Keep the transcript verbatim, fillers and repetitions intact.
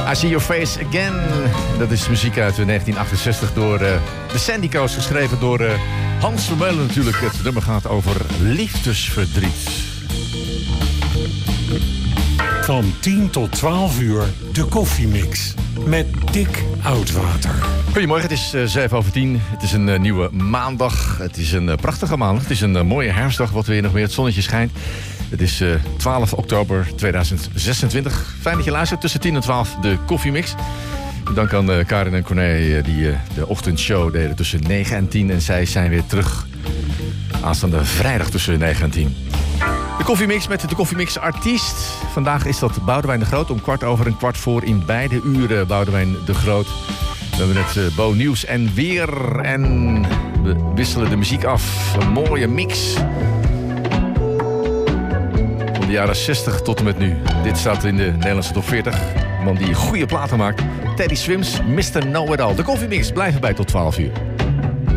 I See Your Face Again. Dat is muziek uit negentien achtenzestig door uh, de Sandy Coast, geschreven door uh, Hans Vermeulen natuurlijk. Het nummer gaat over liefdesverdriet. Van tien tot twaalf uur de koffiemix met Dick Oudwater. Goedemorgen, het is uh, zeven over tien. Het is een uh, nieuwe maandag. Het is een uh, prachtige maandag. Het is een uh, mooie herfstdag, wat weer nog meer. Het zonnetje schijnt. Het is uh, twaalf oktober tweeduizend zesentwintig. Fijn dat je luistert. Tussen tien en twaalf de koffiemix. Dank aan uh, Karin en Corné uh, die uh, de ochtendshow deden tussen negen en tien. En zij zijn weer terug aanstaande vrijdag tussen negen en tien. De koffiemix met de koffiemix artiest. Vandaag is dat Boudewijn de Groot. Om kwart over en kwart voor in beide uren Boudewijn de Groot. We hebben net uh, Bo Nieuws en weer. En we wisselen de muziek af. Een mooie mix. Van de jaren zestig tot en met nu. Dit staat in de Nederlandse top veertig. Een man die goede platen maakt. Teddy Swims, mister Know It All. De koffiemix blijven bij tot twaalf uur.